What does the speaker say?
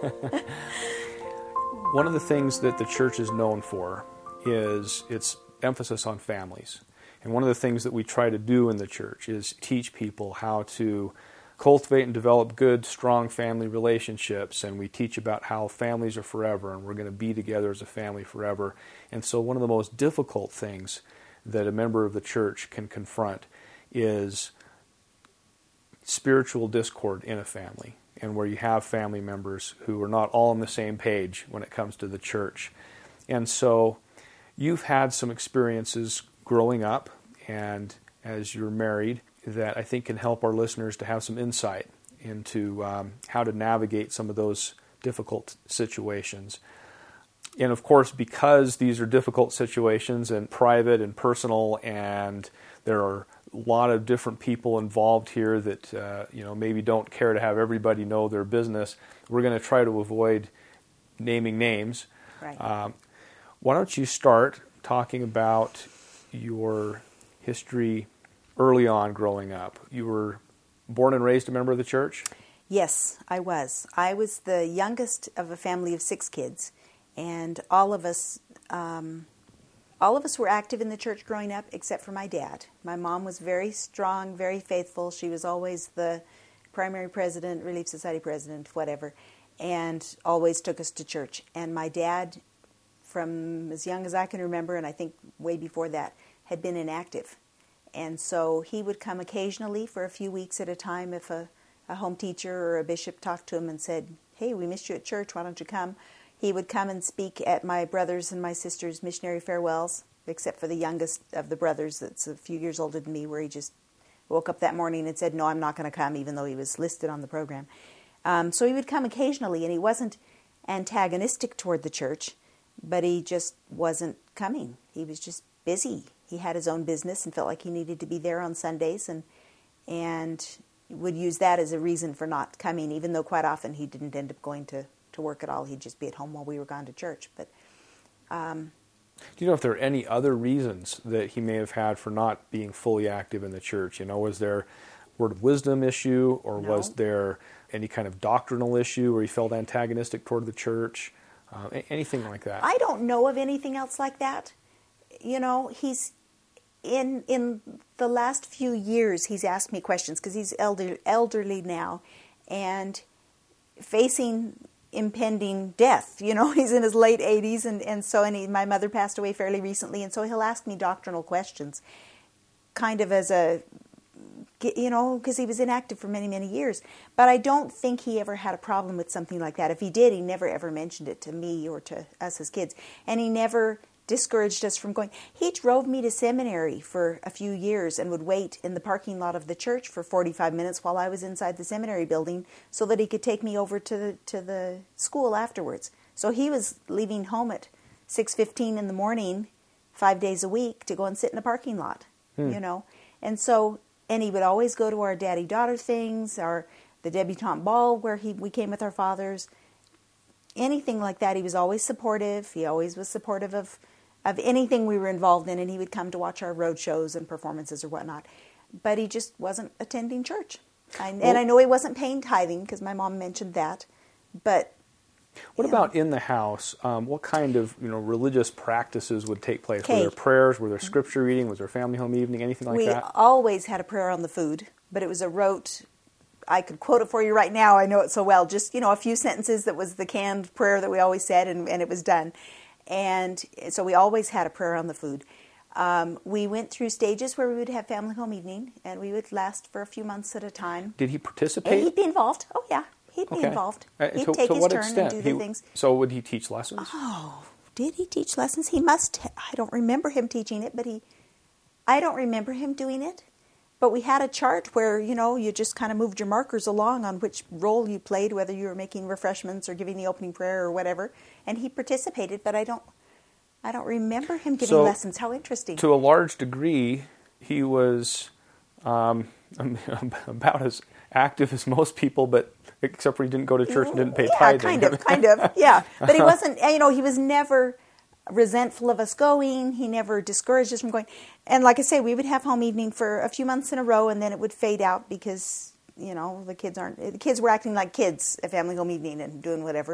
One of the things that the church is known for is its emphasis on families. And one of the things that we try to do in the church is teach people how to cultivate and develop good, strong family relationships. And we teach about how families are forever and we're going to be together as a family forever. And so one of the most difficult things that a member of the church can confront is spiritual discord in a family, and where you have family members who are not all on the same page when it comes to the church. And so you've had some experiences growing up and as you're married that I think can help our listeners to have some insight into how to navigate some of those difficult situations. And of course, because these are difficult situations and private and personal, and there are a lot of different people involved here that maybe don't care to have everybody know their business, we're going to try to avoid naming names. Right. Why don't you start talking about your history early on growing up? You were born and raised a member of the church? Yes, I was. I was the youngest of a family of 6 kids, and all of us were active in the church growing up, except for my dad. My mom was very strong, very faithful. She was always the primary president, Relief Society president, whatever, and always took us to church. And my dad, from as young as I can remember, and I think way before that, had been inactive. And so he would come occasionally for a few weeks at a time if a home teacher or a bishop talked to him and said, "Hey, we missed you at church, why don't you come?" He would come and speak at my brothers' and my sisters' missionary farewells, except for the youngest of the brothers that's a few years older than me, where he just woke up that morning and said, "No, I'm not going to come," even though he was listed on the program. So he would come occasionally, and he wasn't antagonistic toward the church, but he just wasn't coming. He was just busy. He had his own business and felt like he needed to be there on Sundays, and would use that as a reason for not coming, even though quite often he didn't end up going to work at all. He'd just be at home while we were gone to church. But do you know if there are any other reasons that he may have had for not being fully active in the church? Was there word of wisdom issue, or No. was there any kind of doctrinal issue where he felt antagonistic toward the church? Anything like that? I don't know of anything else like that. He's in the last few years, he's asked me questions because he's elderly now and facing impending death. He's in his late 80s, and my mother passed away fairly recently, and so he'll ask me doctrinal questions, kind of as because he was inactive for many, many years. But I don't think he ever had a problem with something like that. If he did, he never ever mentioned it to me or to us as kids, and he never discouraged us from going. He drove me to seminary for a few years and would wait in the parking lot of the church for 45 minutes while I was inside the seminary building so that he could take me over to the school afterwards. So he was leaving home at 6:15 in the morning, 5 days a week, to go and sit in a parking lot, And he would always go to our daddy-daughter things, the debutante ball where we came with our fathers. Anything like that, he was always supportive. He always was supportive of anything we were involved in, and he would come to watch our road shows and performances or whatnot. But he just wasn't attending church. And I know he wasn't paying tithing, because my mom mentioned that. But what about in the house? What kind of religious practices would take place? Okay. Were there prayers? Were there scripture reading? Was there family home evening? Anything like that? We always had a prayer on the food, but it was a rote. I could quote it for you right now. I know it so well. Just, a few sentences that was the canned prayer that we always said, and it was done. And so we always had a prayer on the food. We went through stages where we would have family home evening, and we would last for a few months at a time. Did he participate? He'd be involved. Oh, yeah. He'd be involved. He'd take his turn and do the things. So would he teach lessons? Oh, did he teach lessons? He must. I don't remember him teaching it, but I don't remember him doing it. But we had a chart where, you just kind of moved your markers along on which role you played, whether you were making refreshments or giving the opening prayer or whatever. And he participated, but I don't remember him giving lessons. How interesting. To a large degree, he was about as active as most people, but except for he didn't go to church and didn't pay tithing. kind of, yeah. But he wasn't, he was never resentful of us going. He never discouraged us from going. And like I say, we would have home evening for a few months in a row, and then it would fade out because, the kids were acting like kids at family home evening and doing whatever.